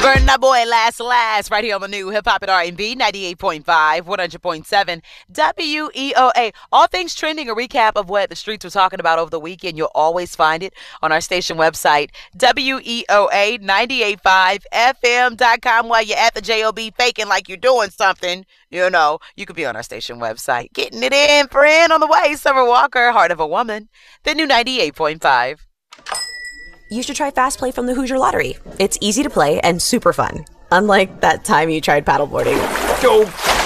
Burn Boy last right here on the new Hip Hop and R&B 98.5, 100.7 WEOA. All things trending, a recap of what the streets were talking about over the weekend. You'll always find it on our station website, WEOA985FM.com. While you're at the JOB faking like you're doing something, you know, you could be on our station website. Getting it in, friend, on the way. Summer Walker, Heart of a Woman, the new 98.5. You should try Fast Play from the Hoosier Lottery. It's easy to play and super fun. Unlike that time you tried paddleboarding. Go!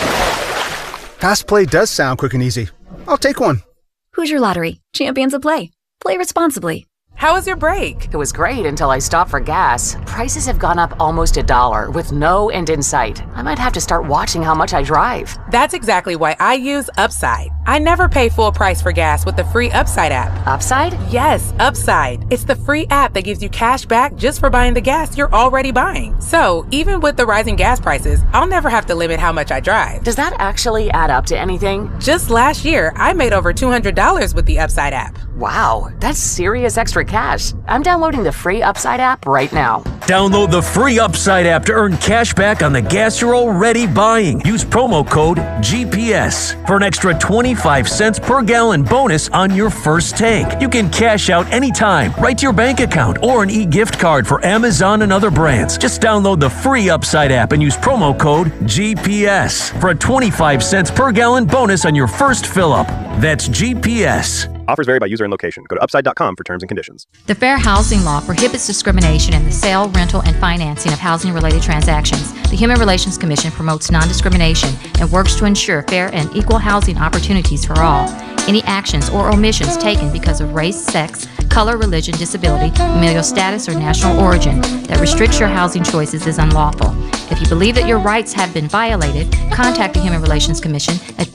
Fast Play does sound quick and easy. I'll take one. Hoosier Lottery. Champions of play. Play responsibly. How was your break? It was great until I stopped for gas. Prices have gone up almost $1 with no end in sight. I might have to start watching how much I drive. That's exactly why I use Upside. I never pay full price for gas with the free Upside app. Upside? Yes, Upside. It's the free app that gives you cash back just for buying the gas you're already buying. So, even with the rising gas prices, I'll never have to limit how much I drive. Does that actually add up to anything? Just last year, I made over $200 with the Upside app. Wow, that's serious extra cash. I'm downloading the free Upside app right now. Download the free Upside app to earn cash back on the gas you're already buying. Use promo code GPS for an extra 25 cents per gallon bonus on your first tank. You can cash out anytime, right to your bank account, or an e-gift card for Amazon and other brands. Just download the free Upside app and use promo code GPS for a 25 cents per gallon bonus on your first fill-up. That's GPS. Offers vary by user and location. Go to upside.com for terms and conditions. The Fair Housing Law prohibits discrimination in the sale, rental, and financing of housing-related transactions. The Human Relations Commission promotes non-discrimination and works to ensure fair and equal housing opportunities for all. Any actions or omissions taken because of race, sex, color, religion, disability, familial status, or national origin that restricts your housing choices is unlawful. If you believe that your rights have been violated, contact the Human Relations Commission at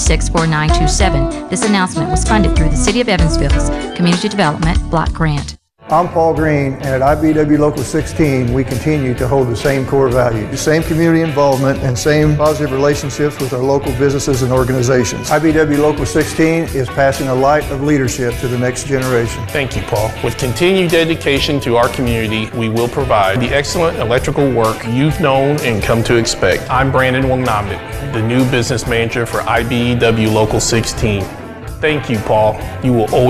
436-4927. This announcement was funded through the City of Evansville's Community Development Block Grant. I'm Paul Green, and at IBEW Local 16, we continue to hold the same core values, the same community involvement, and same positive relationships with our local businesses and organizations. IBEW Local 16 is passing a light of leadership to the next generation. Thank you, Paul. With continued dedication to our community, we will provide the excellent electrical work you've known and come to expect. I'm Brandon Wangnamit, the new business manager for IBEW Local 16. Thank you, Paul. You will always